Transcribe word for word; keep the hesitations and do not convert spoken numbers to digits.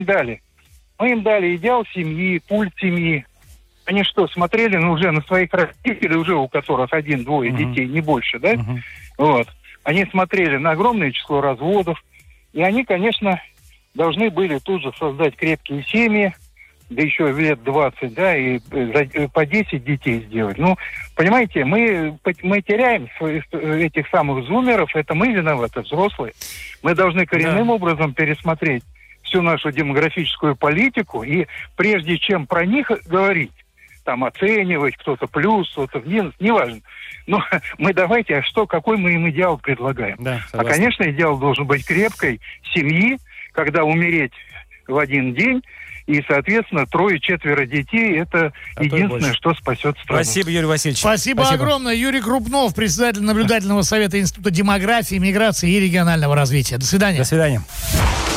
дали? Мы им дали идеал семьи, культ семьи. Они что, смотрели ну, уже на своих родителей, уже у которых один-двое uh-huh. детей, не больше, да? Uh-huh. Вот. Они смотрели на огромное число разводов. И они, конечно, должны были тут же создать крепкие семьи, да еще лет двадцать, да, и по десять детей сделать. Ну, понимаете, мы, мы теряем своих, этих самых зумеров, это мы виноваты, взрослые. Мы должны коренным да. образом пересмотреть всю нашу демографическую политику, и прежде чем про них говорить, там оценивать, кто-то плюс, кто-то минус, неважно. Но мы давайте, а что, какой мы им идеал предлагаем? Да, а, конечно, идеал должен быть крепкой семьи, когда умереть в один день, и, соответственно, трое-четверо детей – это а единственное, что спасет страну. Спасибо, Юрий Васильевич. Спасибо, Спасибо огромное. Юрий Крупнов, председатель наблюдательного совета Института демографии, миграции и регионального развития. До свидания. До свидания.